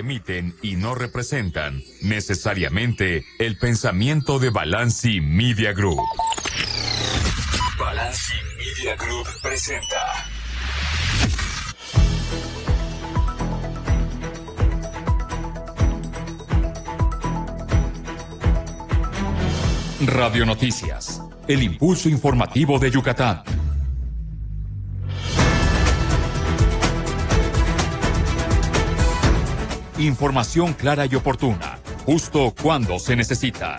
transmiten y no representan necesariamente el pensamiento de Balanci Media Group. Balanci Media Group presenta Radio Noticias, el impulso informativo de Yucatán. Información clara y oportuna, justo cuando se necesita.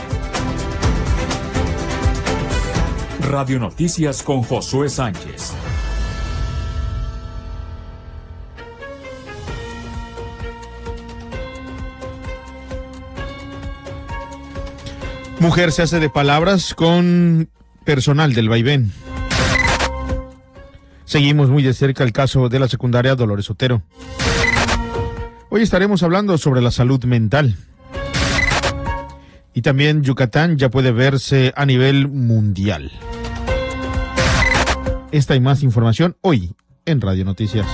Radio Noticias con Josué Sánchez. Mujer se hace de palabras con personal del vaivén. Seguimos muy de cerca el caso de la secundaria Dolores Otero. Hoy estaremos hablando sobre la salud mental. Y también Yucatán ya puede verse a nivel mundial. Esta y más información hoy en Radio Noticias.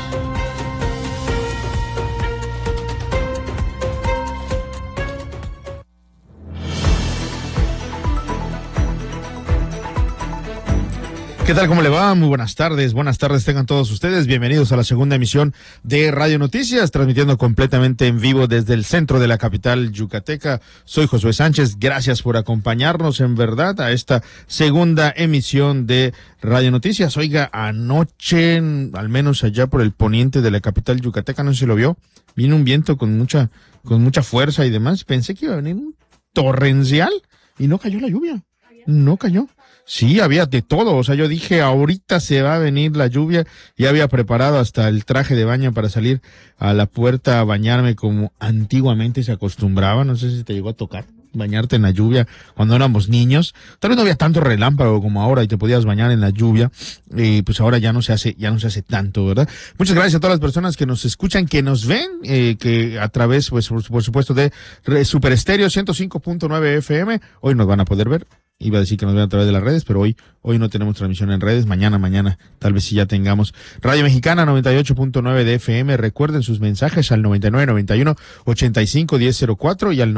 ¿Qué tal? ¿Cómo le va? Muy buenas tardes tengan todos ustedes. Bienvenidos a la segunda emisión de Radio Noticias, transmitiendo completamente en vivo desde el centro de la capital yucateca. Soy Josué Sánchez, gracias por acompañarnos en verdad a esta segunda emisión de Radio Noticias. Oiga, anoche, al menos allá por el poniente de la capital yucateca, no sé si lo vio, vino un viento con mucha fuerza y demás. Pensé que iba a venir un torrencial y no cayó la lluvia, no cayó. Sí, había de todo, o sea, yo dije, ahorita se va a venir la lluvia, y había preparado hasta el traje de baño para salir a la puerta a bañarme como antiguamente se acostumbraba. No sé si te llegó a tocar bañarte en la lluvia cuando éramos niños. Tal vez no había tanto relámpago como ahora y te podías bañar en la lluvia, pues ahora ya no se hace tanto, ¿verdad? Muchas gracias a todas las personas que nos escuchan, que nos ven, que a través, pues, por supuesto, de Super Estéreo 105.9 FM, hoy nos van a poder ver. Iba a decir que nos ven a través de las redes, pero hoy no tenemos transmisión en redes. Mañana, tal vez sí ya tengamos. Radio Mexicana 98.9 de FM. Recuerden sus mensajes al 9991-851004 y al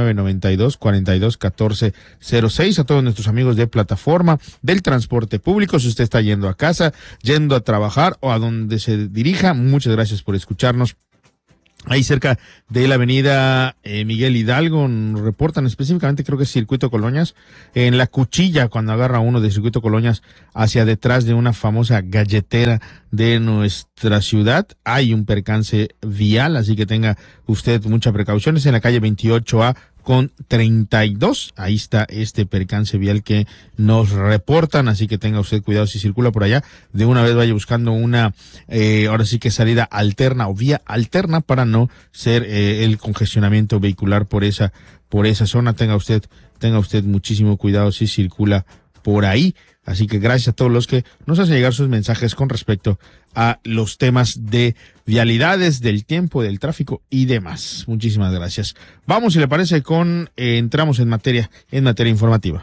9992-421406. A todos nuestros amigos de plataforma del transporte público, si usted está yendo a casa, yendo a trabajar o a donde se dirija, muchas gracias por escucharnos. Ahí cerca de la avenida Miguel Hidalgo, nos reportan específicamente, creo que es Circuito Colonias, en la cuchilla, cuando agarra uno de Circuito Colonias hacia detrás de una famosa galletera de nuestra ciudad, hay un percance vial, así que tenga usted mucha precaución. Es en la calle 28A con 32, ahí está este percance vial que nos reportan, así que tenga usted cuidado si circula por allá, de una vez vaya buscando una, ahora sí que salida alterna o vía alterna para no ser el congestionamiento vehicular por esa zona. Tenga usted muchísimo cuidado si circula por ahí. Así que gracias a todos los que nos hacen llegar sus mensajes con respecto a los temas de vialidades, del tiempo, del tráfico y demás. Muchísimas gracias. Vamos, si le parece, entramos en materia informativa.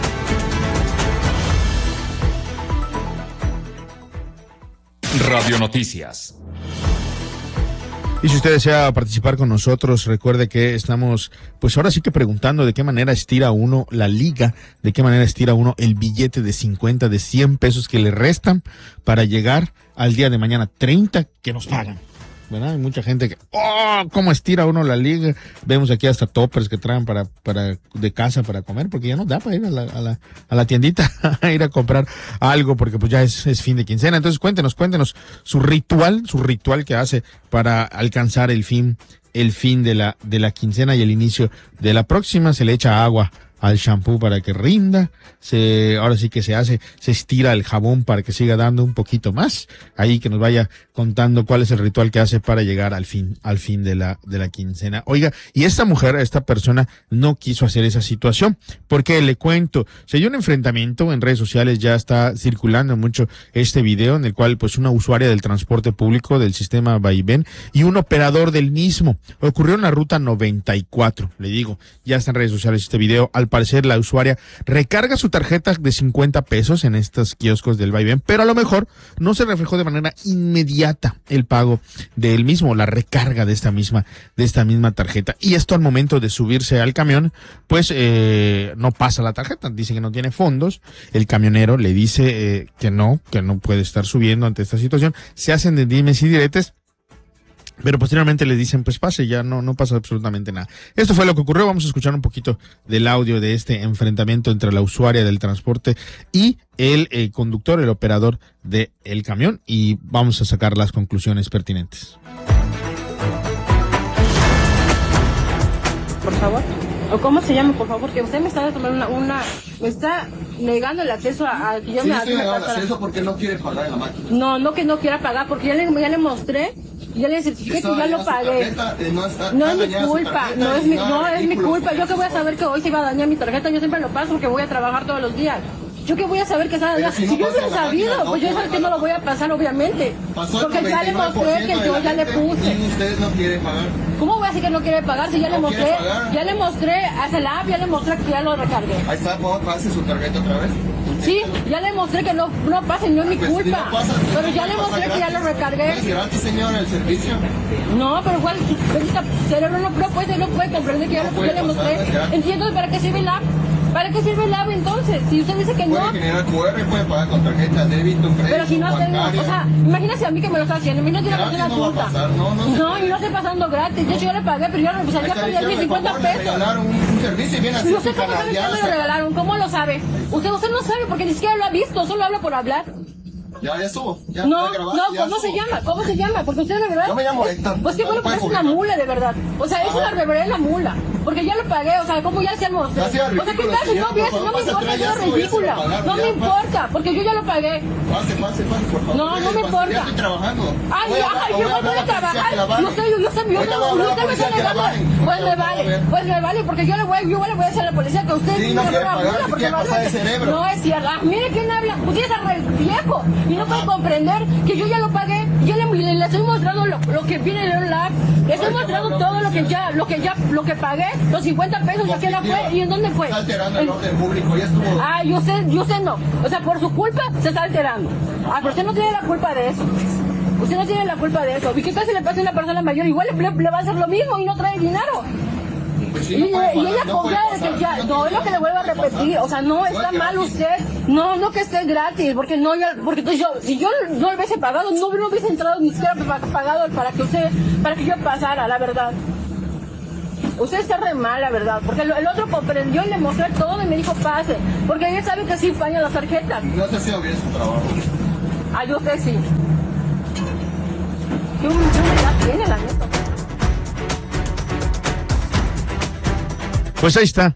Radio Noticias. Y si usted desea participar con nosotros, recuerde que estamos, pues ahora sí que preguntando de qué manera estira uno la liga, de qué manera estira uno el billete de 50, de 100 pesos que le restan para llegar al día de mañana 30 que nos pagan, ¿verdad? Hay mucha gente que, cómo estira uno la liga. Vemos aquí hasta toppers que traen para de casa para comer, porque ya no da para ir a la tiendita a ir a comprar algo, porque pues ya es fin de quincena. Entonces cuéntenos su ritual que hace para alcanzar el fin de la quincena y el inicio de la próxima. Se le echa agua al shampoo para que rinda, ahora sí que se estira el jabón para que siga dando un poquito más, ahí que nos vaya contando cuál es el ritual que hace para llegar al fin de la quincena. Oiga, y esta persona no quiso hacer esa situación, porque le cuento, se dio un enfrentamiento en redes sociales, ya está circulando mucho este video en el cual pues una usuaria del transporte público del sistema Vaivén y un operador del mismo, ocurrió en la ruta 94, le digo, ya está en redes sociales este video. Al parecer la usuaria recarga su tarjeta de 50 pesos en estos kioscos del Vaivén, pero a lo mejor no se reflejó de manera inmediata inmediata el pago del mismo, la recarga de esta misma tarjeta. Y esto al momento de subirse al camión, pues no pasa la tarjeta, dice que no tiene fondos. El camionero le dice que no puede estar subiendo ante esta situación. Se hacen de dimes y diretes, pero posteriormente le dicen, pues pase, ya no pasa absolutamente nada. Esto fue lo que ocurrió. Vamos a escuchar un poquito del audio de este enfrentamiento entre la usuaria del transporte y el conductor, el operador del camión, y vamos a sacar las conclusiones pertinentes. Por favor. ¿O cómo se llama, por favor? Que usted me está tomando me está negando el acceso a que yo sí, me estoy negando el acceso porque no quiere pagar en la máquina. No que no quiera pagar, porque ya le mostré, ya le certifiqué que ya lo pagué. No es mi culpa, no es mi culpa. Yo que voy a saber que hoy se iba a dañar mi tarjeta, yo siempre lo paso porque voy a trabajar todos los días. Yo que voy a saber que está dañada. Si yo hubiera sabido, pues yo sé que no lo voy a pasar, obviamente. Porque ya le mostré que yo ya le puse. Y usted no quiere pagar. ¿Cómo voy a decir que no quiere pagar si ya le mostré, hace la app, ya le mostré que ya lo recargué? Ahí está, pase su tarjeta otra vez. Sí, ya le mostré que no pase, no es mi culpa. Pero ya le mostré que ya lo recargué. ¿Es gratis, señora, el servicio? No, pero igual, su cerebro no puede comprender que ya le mostré. Entiendo para qué sirve la app. ¿Para qué sirve el app entonces? Si usted dice que no. Puede generar QR, puede pagar con tarjeta de débito, crédito, pero si no tengo, bancaria. o sea, imagínese a mí que me lo está haciendo. A mí no tiene una adulta. No, y no estoy pasando gratis. De hecho, yo le pagué, pero yo pues, ya perdí mis 50 pesos. Regalaron un servicio y viene así. ¿Y usted cómo sabe que me lo regalaron? ¿Cómo lo sabe? Usted no sabe porque ni siquiera lo ha visto, solo habla por hablar. Ya estuvo. ¿Cómo se llama? ¿Cómo se llama? Porque usted de verdad. Yo me llamo Héctor. Pues que bueno, pero es una mula de verdad. O sea, es una reverenda mula. Porque ya lo pagué, o sea, como ya hacía el monstruo. O sea, ¿qué tal si no me importa, yo es ridícula. No me importa, porque yo ya lo pagué. Pase, por favor. No me importa. Ya estoy trabajando. Ay, yo no puedo trabajar. No sé, usted me está negando. Pues me vale, porque yo le voy a decir a la policía que usted es una mula, porque no es cierto. Mire quién habla. Usted es viejo y no puede comprender que yo ya lo pagué. Yo le estoy mostrando lo que viene en la app. Le estoy mostrando todo lo que pagué, los 50 pesos, ¿y a qué la fue? ¿Y en dónde fue? Está alterando el orden público, ya estuvo. Ay, usted no. O sea, por su culpa se está alterando. Pero usted no tiene la culpa de eso. Usted no tiene la culpa de eso. ¿Y qué tal si le pasa a una persona mayor? Igual le va a hacer lo mismo y no trae dinero. Pues sí, y ella confía de que ya, no es lo que le vuelvo a repetir, o sea, no está mal usted, no que esté gratis, porque si yo no lo hubiese pagado, no hubiese entrado ni siquiera pagado para que yo pasara, la verdad. Usted está re mal, la verdad, porque el otro comprendió y le mostré todo y me dijo pase, porque ella sabe que sí falla las tarjetas. No se ha sido bien su trabajo. Ay, usted sí. ¿Qué humildad tiene la neta? Pues ahí está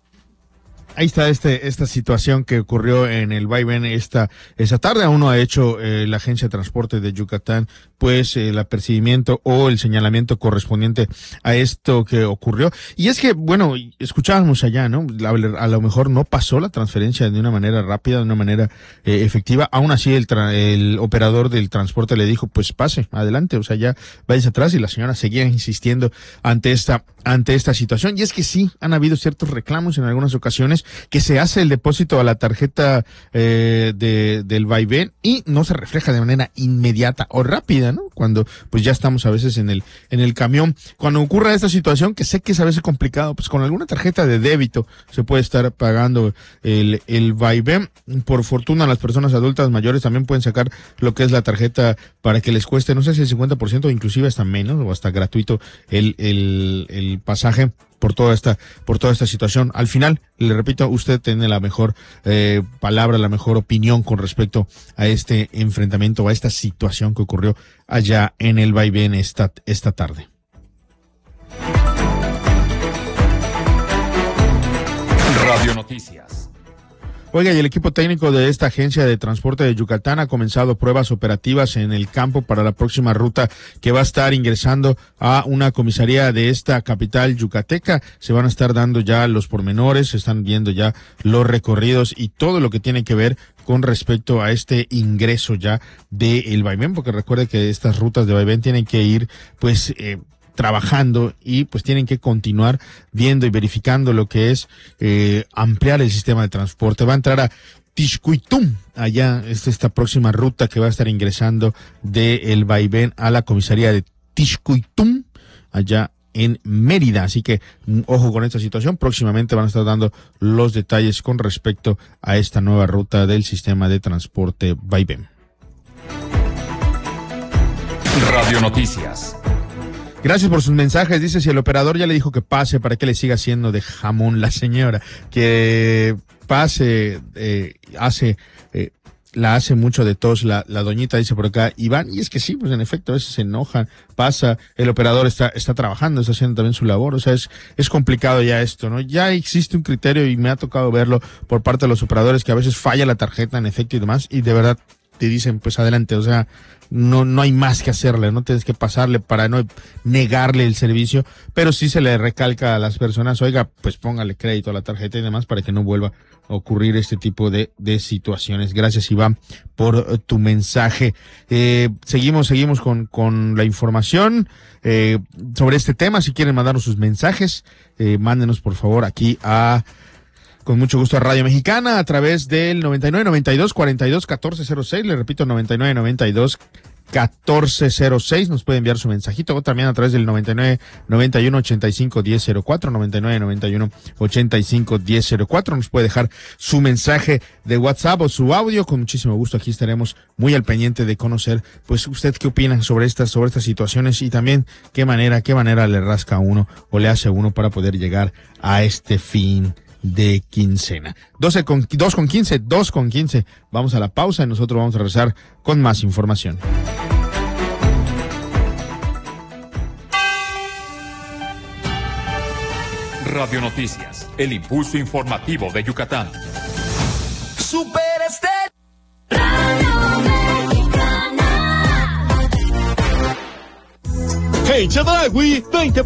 esta situación que ocurrió en el vaivén esta tarde. Aún no ha hecho la Agencia de Transporte de Yucatán pues el apercibimiento o el señalamiento correspondiente a esto que ocurrió. Y es que, bueno, escuchábamos allá, ¿no? A lo mejor no pasó la transferencia de una manera rápida, de una manera efectiva. Aún así el operador del transporte le dijo, pues pase, adelante, o sea, ya váyase atrás, y la señora seguía insistiendo ante esta situación. Y es que sí, han habido ciertos reclamos en algunas ocasiones que se hace el depósito a la tarjeta del vaivén y no se refleja de manera inmediata o rápida, ¿no? Cuando pues ya estamos a veces en el camión. Cuando ocurre esta situación, que sé que es a veces complicado, pues con alguna tarjeta de débito se puede estar pagando el vaivén. Por fortuna, las personas adultas mayores también pueden sacar lo que es la tarjeta para que les cueste, no sé si el 50% o inclusive hasta menos o hasta gratuito el pasaje por toda esta situación. Al final, le repito, usted tiene la mejor palabra, la mejor opinión con respecto a este enfrentamiento, a esta situación que ocurrió allá en el vaivén esta tarde. Radio Noticias. Oiga, y el equipo técnico de esta agencia de transporte de Yucatán ha comenzado pruebas operativas en el campo para la próxima ruta que va a estar ingresando a una comisaría de esta capital yucateca. Se van a estar dando ya los pormenores, se están viendo ya los recorridos y todo lo que tiene que ver con respecto a este ingreso ya del vaivén, porque recuerde que estas rutas de vaivén tienen que ir pues trabajando y pues tienen que continuar viendo y verificando lo que es ampliar el sistema de transporte. Va a entrar a Tixcuitum. Allá es esta próxima ruta que va a estar ingresando de El Vaivén a la comisaría de Tixcuitum, allá en Mérida. Así que ojo con esta situación. Próximamente van a estar dando los detalles con respecto a esta nueva ruta del sistema de transporte Vaivén. Radio Noticias. Gracias por sus mensajes. Dice, si el operador ya le dijo que pase, ¿para qué le siga haciendo de jamón la señora? Que pase, la hace mucho de tos la doñita, dice por acá Iván, y es que sí, pues en efecto a veces se enojan, pasa, el operador está trabajando, está haciendo también su labor, o sea, es complicado ya esto, ¿no? Ya existe un criterio y me ha tocado verlo por parte de los operadores que a veces falla la tarjeta en efecto y demás, y de verdad te dicen, pues adelante, o sea, no hay más que hacerle, no tienes que pasarle para no negarle el servicio, pero sí se le recalca a las personas, oiga, pues póngale crédito a la tarjeta y demás para que no vuelva a ocurrir este tipo de situaciones. Gracias, Iván, por tu mensaje. Seguimos con la información sobre este tema. Si quieren mandarnos sus mensajes, mándenos por favor aquí con mucho gusto a Radio Mexicana a través del 9992-421406. Le repito, 9992-1406. Nos puede enviar su mensajito, o también a través del 9991-851004, 9991-851004. Nos puede dejar su mensaje de WhatsApp o su audio. Con muchísimo gusto aquí estaremos muy al pendiente de conocer, pues, usted qué opina sobre estas situaciones y también qué manera le rasca a uno o le hace a uno para poder llegar a este fin de quincena. 2 con 15. Vamos a la pausa y nosotros vamos a regresar con más información. Radio Noticias, el impulso informativo de Yucatán. Super Hey, Chedraui, 20